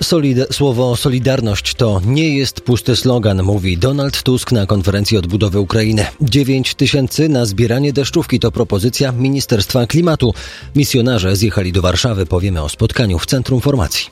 Słowo solidarność to nie jest pusty slogan, mówi Donald Tusk na konferencji odbudowy Ukrainy. 9 000 na zbieranie deszczówki to propozycja Ministerstwa Klimatu. Misjonarze zjechali do Warszawy. Powiemy o spotkaniu w Centrum Formacji.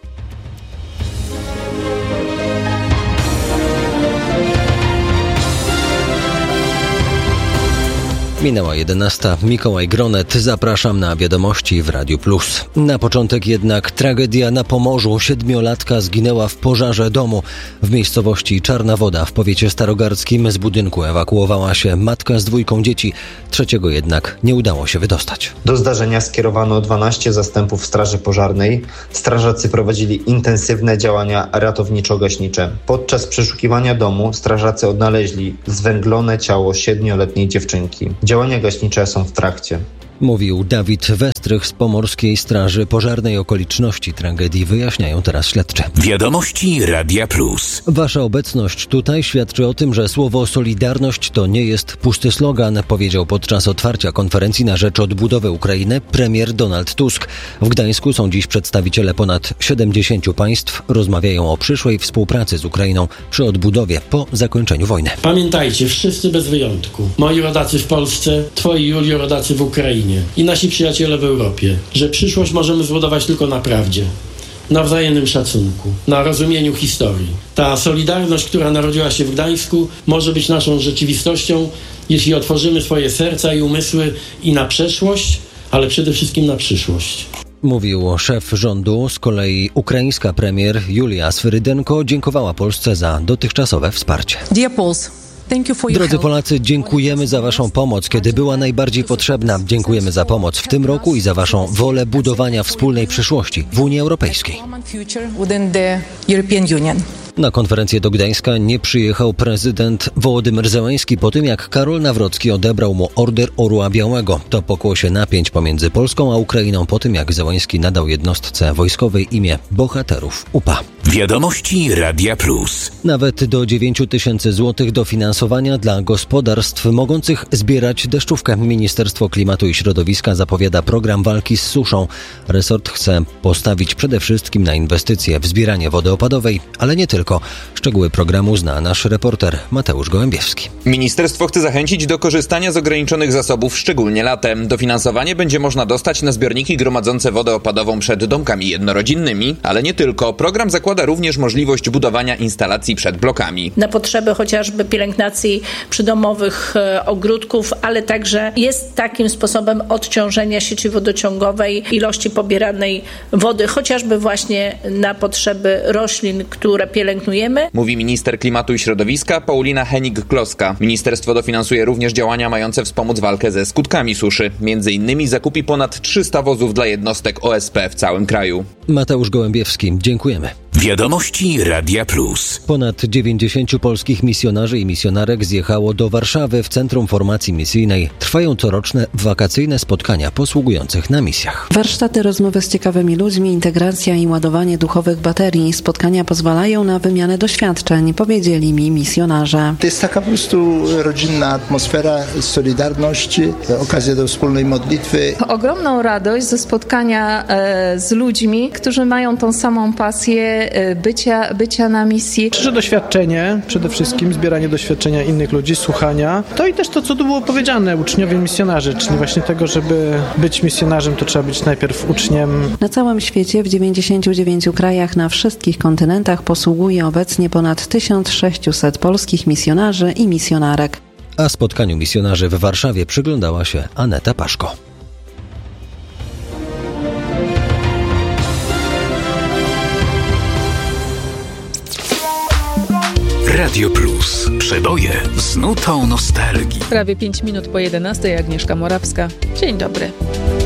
Minęła 11. Mikołaj Gronet. Zapraszam na wiadomości w Radiu Plus. Na początek jednak tragedia na Pomorzu. 7-latka zginęła w pożarze domu. W miejscowości Czarna Woda w powiecie starogardzkim z budynku ewakuowała się matka z 2 dzieci. 3 jednak nie udało się wydostać. Do zdarzenia skierowano 12 zastępów straży pożarnej. Strażacy prowadzili intensywne działania ratowniczo-gaśnicze. Podczas przeszukiwania domu strażacy odnaleźli zwęglone ciało 7-letniej dziewczynki. Działania gaśnicze są w trakcie. Mówił Dawid Westrych z Pomorskiej Straży Pożarnej. Okoliczności tragedii wyjaśniają teraz śledczy. Wiadomości Radia Plus. Wasza obecność tutaj świadczy o tym, że słowo solidarność to nie jest pusty slogan, powiedział podczas otwarcia konferencji na rzecz odbudowy Ukrainy premier Donald Tusk. W Gdańsku są dziś przedstawiciele ponad 70 państw. Rozmawiają o przyszłej współpracy z Ukrainą przy odbudowie po zakończeniu wojny. Pamiętajcie, wszyscy bez wyjątku, moi rodacy w Polsce, twoi Julio rodacy w Ukrainie i nasi przyjaciele w Europie, że przyszłość możemy zbudować tylko na prawdzie, na wzajemnym szacunku, na rozumieniu historii. Ta solidarność, która narodziła się w Gdańsku, może być naszą rzeczywistością, jeśli otworzymy swoje serca i umysły i na przeszłość, ale przede wszystkim na przyszłość. Mówił szef rządu. Z kolei ukraińska premier Julia Swyrydenko dziękowała Polsce za dotychczasowe wsparcie. Drodzy Polacy, dziękujemy za waszą pomoc, kiedy była najbardziej potrzebna. Dziękujemy za pomoc w tym roku i za waszą wolę budowania wspólnej przyszłości w Unii Europejskiej. Na konferencję do Gdańska nie przyjechał prezydent Wołodymyr Zełenski po tym, jak Karol Nawrocki odebrał mu Order Orła Białego. To pokłosie napięć pomiędzy Polską a Ukrainą po tym, jak Zełenski nadał jednostce wojskowej imię Bohaterów UPA. Wiadomości Radia Plus. Nawet do 9 000 złotych dofinansowania dla gospodarstw mogących zbierać deszczówkę. Ministerstwo Klimatu i Środowiska zapowiada program walki z suszą. Resort chce postawić przede wszystkim na inwestycje w zbieranie wody opadowej, ale nie tylko. Szczegóły programu zna nasz reporter Mateusz Gołębiewski. Ministerstwo chce zachęcić do korzystania z ograniczonych zasobów, szczególnie latem. Dofinansowanie będzie można dostać na zbiorniki gromadzące wodę opadową przed domkami jednorodzinnymi, ale nie tylko. Program zakłada również możliwość budowania instalacji przed blokami. Na potrzeby chociażby pielęgnacji przydomowych ogródków, ale także jest takim sposobem odciążenia sieci wodociągowej ilości pobieranej wody, chociażby właśnie na potrzeby roślin, które pielęgnujemy. Mówi minister klimatu i środowiska Paulina Henig-Kloska. Ministerstwo dofinansuje również działania mające wspomóc walkę ze skutkami suszy. Między innymi zakupi ponad 300 wozów dla jednostek OSP w całym kraju. Mateusz Gołębiewski, dziękujemy. Wiadomości Radia Plus. Ponad 90 polskich misjonarzy i misjonarek zjechało do Warszawy w Centrum Formacji Misyjnej. Trwają coroczne wakacyjne spotkania posługujących na misjach. Warsztaty, rozmowy z ciekawymi ludźmi, integracja i ładowanie duchowych baterii. Spotkania pozwalają na wymianę doświadczeń, powiedzieli mi misjonarze. To jest taka po prostu rodzinna atmosfera, solidarność, okazja do wspólnej modlitwy. Ogromną radość ze spotkania z ludźmi, którzy mają tą samą pasję bycia na misji. Że doświadczenie, przede wszystkim zbieranie doświadczenia innych ludzi, słuchania. To i też to, co tu było powiedziane, uczniowie misjonarzy, czyli właśnie tego, żeby być misjonarzem, to trzeba być najpierw uczniem. Na całym świecie w 99 krajach na wszystkich kontynentach posługuje obecnie ponad 1600 polskich misjonarzy i misjonarek. A spotkaniu misjonarzy w Warszawie przyglądała się Aneta Paszko. Radio Plus. Przeboje z nutą nostalgii. Prawie 5 minut po 11. Agnieszka Morawska. Dzień dobry.